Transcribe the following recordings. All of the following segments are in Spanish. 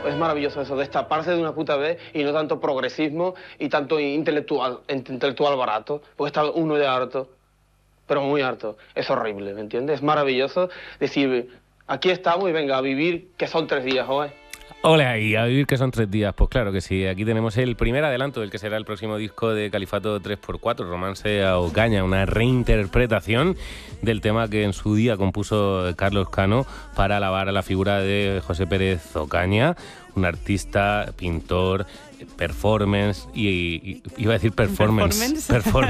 Es maravilloso eso, destaparse de una puta vez y no tanto progresismo y tanto intelectual barato, porque está uno de harto, pero muy harto. Es horrible, ¿me entiendes? Es maravilloso decir, aquí estamos y venga, a vivir, que son 3 días, joder. Ole ahí, a vivir que son 3 días. Pues claro que sí, aquí tenemos el primer adelanto del que será el próximo disco de Califato 3x4, Romance a Ocaña, una reinterpretación del tema que en su día compuso Carlos Cano para alabar a la figura de José Pérez Ocaña, un artista, pintor, performance y iba a decir performance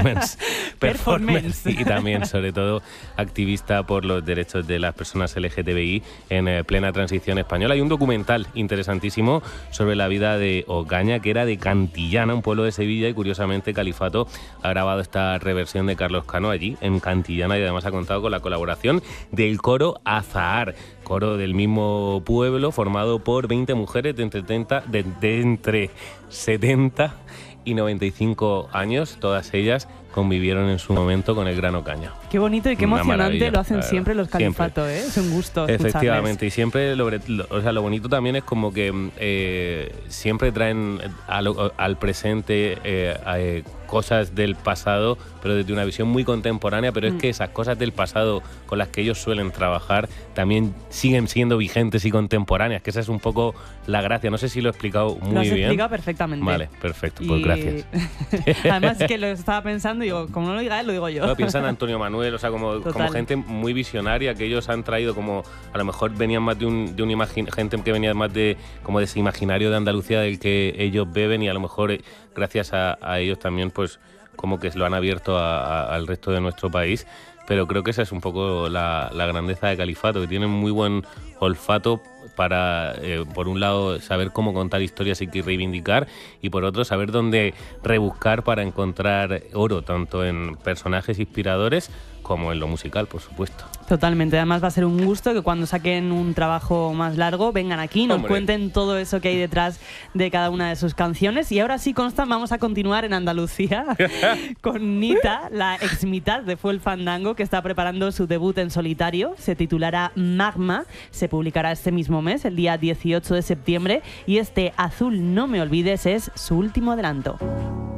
y también sobre todo activista por los derechos de las personas LGTBI en plena transición española. Hay un documental interesantísimo sobre la vida de Ocaña, que era de Cantillana, un pueblo de Sevilla, y curiosamente Califato ha grabado esta reversión de Carlos Cano allí en Cantillana, y además ha contado con la colaboración del coro Azahar, coro del mismo pueblo formado por 20 mujeres de entre 70 y 95 años. Todas ellas convivieron en su momento con el gran Ocaña. Qué bonito y qué emocionante lo hacen siempre los Califato, ¿eh? Es un gusto escucharles. Efectivamente, y siempre lo bonito también es como que siempre traen al presente cosas del pasado, pero desde una visión muy contemporánea, pero es que esas cosas del pasado con las que ellos suelen trabajar también siguen siendo vigentes y contemporáneas, que esa es un poco la gracia. No sé si lo he explicado muy bien. Lo has explicado perfectamente. Vale, perfecto, pues gracias. Además que lo estaba pensando y digo, como no lo diga él, lo digo yo. No, piensa en Antonio Manuel, o sea, como gente muy visionaria, que ellos han traído como, a lo mejor venían más de un gente que venía más de como de ese imaginario de Andalucía del que ellos beben, y a lo mejor gracias a ellos también pues como que lo han abierto al resto de nuestro país. Pero creo que esa es un poco la grandeza de Califato, que tienen muy buen olfato para, por un lado, saber cómo contar historias y reivindicar, y por otro, saber dónde rebuscar para encontrar oro, tanto en personajes inspiradores como en lo musical, por supuesto. Totalmente, además va a ser un gusto que cuando saquen un trabajo más largo vengan aquí, nos cuenten todo eso que hay detrás de cada una de sus canciones. Y ahora sí, Constant, vamos a continuar en Andalucía con Nita, la ex mitad de Fue el Fandango, que está preparando su debut en solitario. Se titulará Magma, se publicará este mismo mes, el día 18 de septiembre, y este Azul no me olvides es su último adelanto.